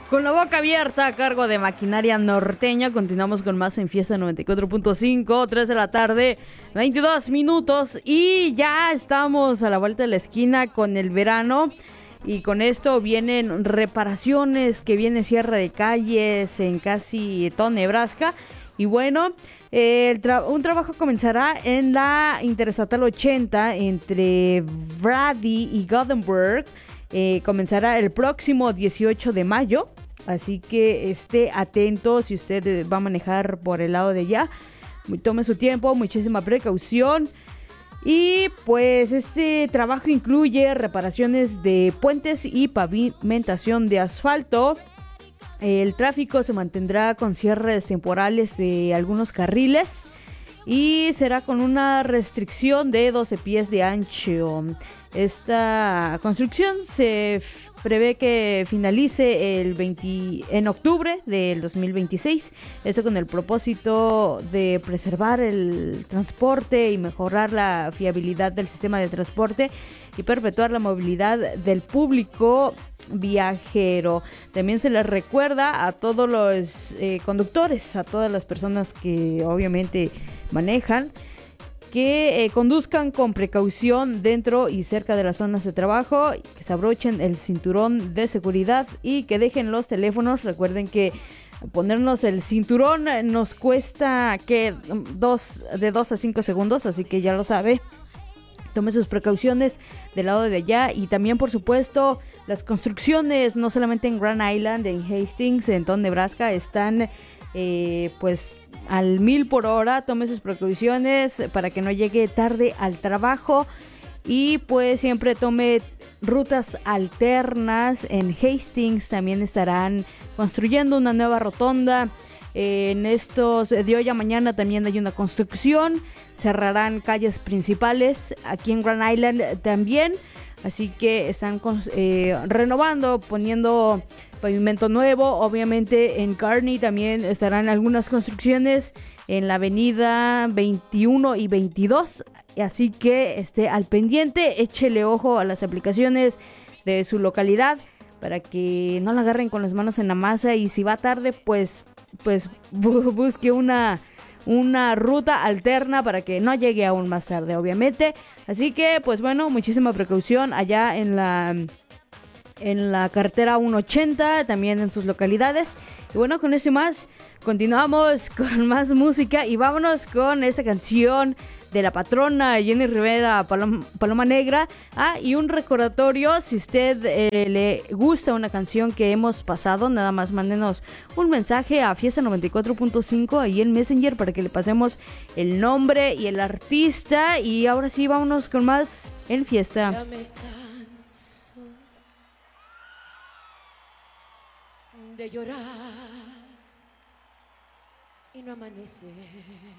Con la boca abierta a cargo de Maquinaria Norteña, continuamos con más en Fiesta 94.5, 3 de la tarde, 22 minutos y ya estamos a la vuelta de la esquina con el verano y con esto vienen reparaciones, que viene cierre de calles en casi todo Nebraska y bueno, un trabajo comenzará en la Interestatal 80 entre Brady y Gothenburg. Comenzará el próximo 18 de mayo, así que esté atento si usted va a manejar por el lado de allá. Tome su tiempo, muchísima precaución. Y pues este trabajo incluye reparaciones de puentes y pavimentación de asfalto. El tráfico se mantendrá con cierres temporales de algunos carriles y será con una restricción de 12 pies de ancho. Esta construcción se prevé que finalice en octubre del 2026. Eso con el propósito de preservar el transporte y mejorar la fiabilidad del sistema de transporte y perpetuar la movilidad del público viajero. También se les recuerda a todos los conductores, a todas las personas que obviamente manejan, que conduzcan con precaución dentro y cerca de las zonas de trabajo, que se abrochen el cinturón de seguridad y que dejen los teléfonos. Recuerden que ponernos el cinturón nos cuesta de 2 a 5 segundos, así que ya lo sabe. Tome sus precauciones del lado de allá y también, por supuesto, las construcciones, no solamente en Grand Island, en Hastings, en todo Nebraska, están pues al 1000 por hora. Tome sus precauciones para que no llegue tarde al trabajo y pues siempre tome rutas alternas. En Hastings también estarán construyendo una nueva rotonda. En estos de hoy a mañana también hay una construcción. Cerrarán calles principales aquí en Grand Island también. Así que están renovando, poniendo pavimento nuevo. Obviamente en Kearney también estarán algunas construcciones en la avenida 21 y 22. Así que esté al pendiente, échele ojo a las aplicaciones de su localidad para que no la agarren con las manos en la masa. Y si va tarde, pues busque una ruta alterna para que no llegue aún más tarde, obviamente. Así que, pues bueno, muchísima precaución allá en la carretera 180, también en sus localidades. Y bueno, con esto y más, continuamos con más música y vámonos con esta canción de la patrona Jenny Rivera, Paloma Negra. Y un recordatorio, si usted le gusta una canción que hemos pasado, nada más mándenos un mensaje a Fiesta 94.5 ahí en Messenger para que le pasemos el nombre y el artista. Y ahora sí, vámonos con más en Fiesta. Ya me canso de llorar y no amanece.